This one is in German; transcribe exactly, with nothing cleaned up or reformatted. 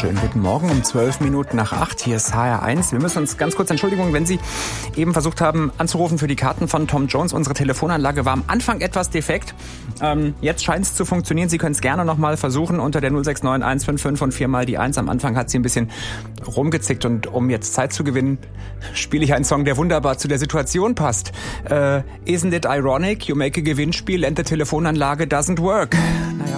Schönen guten Morgen um zwölf Minuten nach acht. Hier ist H R eins. Wir müssen uns ganz kurz Entschuldigung, wenn Sie eben versucht haben anzurufen für die Karten von Tom Jones. Unsere Telefonanlage war am Anfang etwas defekt. Ähm, jetzt scheint es zu funktionieren. Sie können es gerne nochmal versuchen unter der null sechs neun eins fünf fünf und viermal die eins. Am Anfang hat sie ein bisschen rumgezickt und um jetzt Zeit zu gewinnen, spiele ich einen Song, der wunderbar zu der Situation passt. Äh, Isn't it ironic? You make a Gewinnspiel and the Telefonanlage doesn't work. Naja.